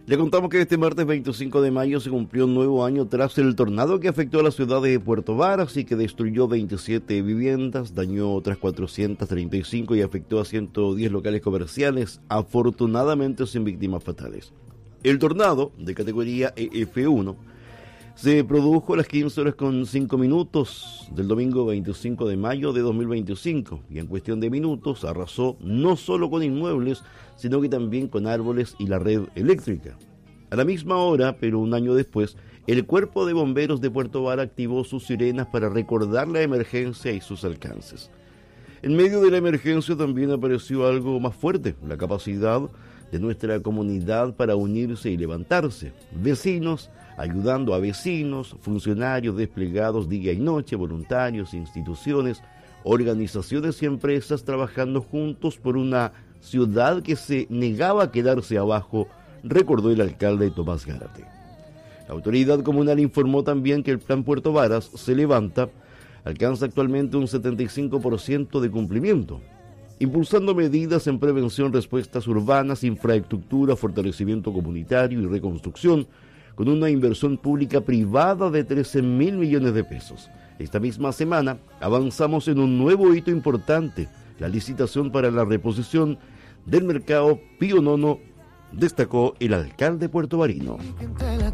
Le contamos que este martes 25 de mayo se cumplió un nuevo año tras el tornado que afectó a la ciudad de Puerto Varas y que destruyó 27 viviendas, dañó otras 435 y afectó a 110 locales comerciales, afortunadamente sin víctimas fatales. El tornado, de categoría EF1, se produjo a las 15 horas con 5 minutos del domingo 25 de mayo de 2025 y en cuestión de minutos arrasó no solo con inmuebles, sino que también con árboles y la red eléctrica. A la misma hora, pero un año después, el Cuerpo de Bomberos de Puerto Vara activó sus sirenas para recordar la emergencia y sus alcances. En medio de la emergencia también apareció algo más fuerte, la capacidad de nuestra comunidad para unirse y levantarse. Vecinos ayudando a vecinos, funcionarios desplegados día y noche, voluntarios, instituciones, organizaciones y empresas trabajando juntos por una ciudad que se negaba a quedarse abajo, recordó el alcalde Tomás Gárate. La autoridad comunal informó también que el Plan Puerto Varas se levanta, alcanza actualmente un 75% de cumplimiento, impulsando medidas en prevención, respuestas urbanas, infraestructura, fortalecimiento comunitario y reconstrucción, con una inversión pública privada de 13.000 millones de pesos. Esta misma semana avanzamos en un nuevo hito importante, la licitación para la reposición del mercado Pío Nono, destacó el alcalde puertovarino.